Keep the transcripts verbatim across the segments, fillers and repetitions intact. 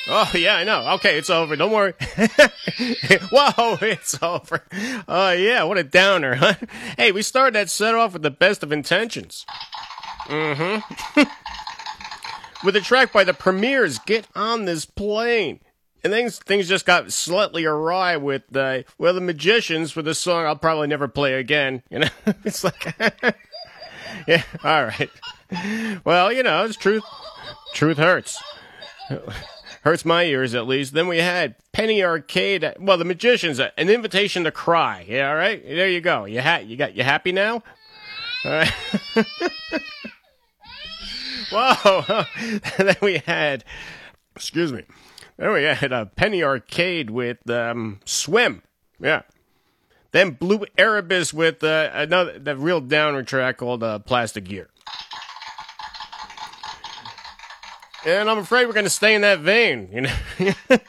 Oh, yeah, I know. Okay, it's over. Don't worry. Whoa, it's over. Oh, uh, yeah, what a downer, huh? Hey, we started that set off with the best of intentions. Mm-hmm. With a track by the Premiers, Get on This Plane. And things things just got slightly awry with, uh, well, the Magicians for the song I'll probably never play again. You know, it's like, yeah, all right. Well, you know, it's truth. Truth hurts. Hurts my ears, at least. Then we had Penny Arcade. Well, the Magicians, An Invitation to Cry. Yeah, all right. There you go. You ha- You got you happy now? All right. Whoa. Then we had, excuse me. Then we had a Penny Arcade with um, Swim. Yeah. Then Blue Erebus with uh, another the real downer track called uh, Plastic Gear. And I'm afraid we're going to stay in that vein, you know.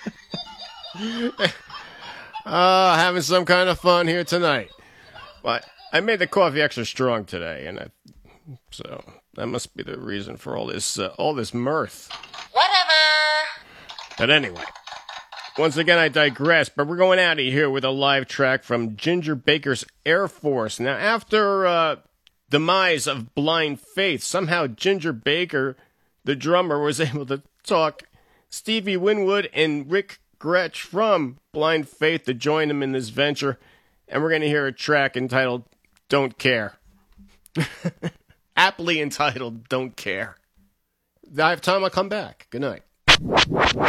uh, having some kind of fun here tonight. But I made the coffee extra strong today, and I, so that must be the reason for all this, uh, all this mirth. Whatever. But anyway, once again I digress. But we're going out of here with a live track from Ginger Baker's Air Force. Now, after uh, demise of Blind Faith, somehow Ginger Baker, the drummer, was able to talk Stevie Winwood and Rick Gretsch from Blind Faith to join him in this venture. And we're going to hear a track entitled Don't Care. Aptly entitled Don't Care. If I have time, I'll come back. Good night.